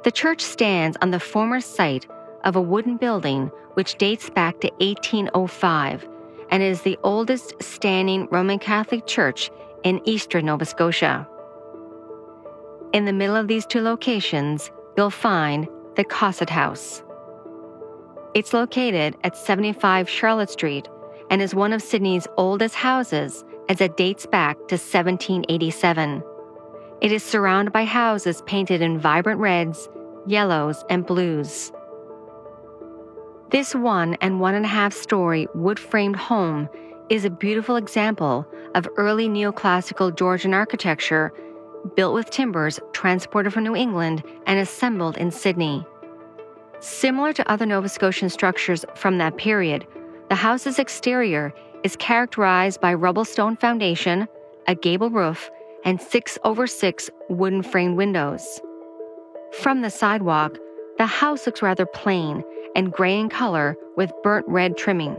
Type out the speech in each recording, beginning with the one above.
The church stands on the former site of a wooden building which dates back to 1805 and is the oldest standing Roman Catholic church in eastern Nova Scotia. In the middle of these two locations, you'll find the Cosset House. It's located at 75 Charlotte Street and is one of Sydney's oldest houses as it dates back to 1787. It is surrounded by houses painted in vibrant reds, yellows, and blues. This 1 and 1.5 story wood-framed home is a beautiful example of early neoclassical Georgian architecture built with timbers transported from New England and assembled in Sydney. Similar to other Nova Scotian structures from that period, the house's exterior is characterized by rubble stone foundation, a gable roof, and 6/6 wooden framed windows. From the sidewalk, the house looks rather plain and gray in color with burnt red trimming.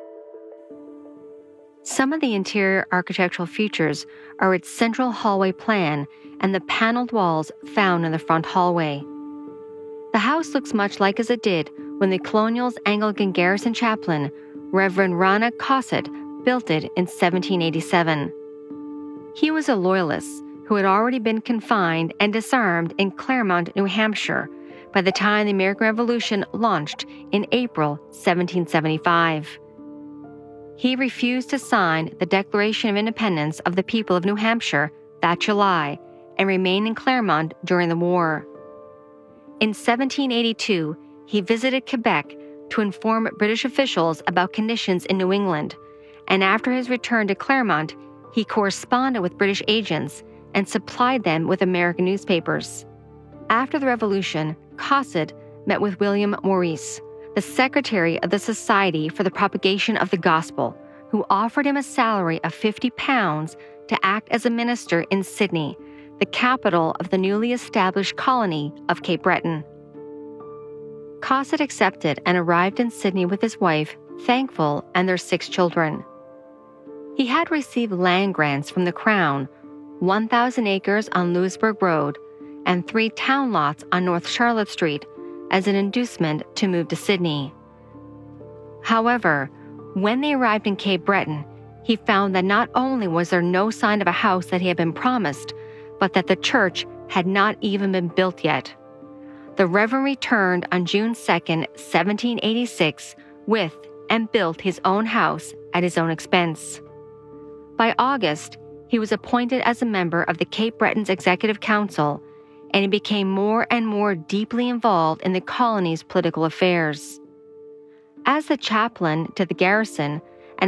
Some of the interior architectural features are its central hallway plan and the paneled walls found in the front hallway. The house looks much like as it did when the Colonial's Anglican garrison chaplain, Reverend Rana Cosset, built it in 1787. He was a loyalist who had already been confined and disarmed in Claremont, New Hampshire, by the time the American Revolution launched in April 1775. He refused to sign the Declaration of Independence of the People of New Hampshire that July and remained in Claremont during the war. In 1782, he visited Quebec to inform British officials about conditions in New England, and after his return to Claremont, he corresponded with British agents and supplied them with American newspapers. After the Revolution, Cosset met with William Maurice, the secretary of the Society for the Propagation of the Gospel, who offered him a salary of £50 to act as a minister in Sydney, the capital of the newly established colony of Cape Breton. Cosset accepted and arrived in Sydney with his wife, Thankful, and their 6 children. He had received land grants from the Crown, 1,000 acres on Louisbourg Road, and 3 town lots on North Charlotte Street as an inducement to move to Sydney. However, when they arrived in Cape Breton, he found that not only was there no sign of a house that he had been promised, but that the church had not even been built yet. The Reverend returned on June 2, 1786, with and built his own house at his own expense. By August, he was appointed as a member of the Cape Breton's Executive Council, and he became more and more deeply involved in the colony's political affairs. As the chaplain to the garrison,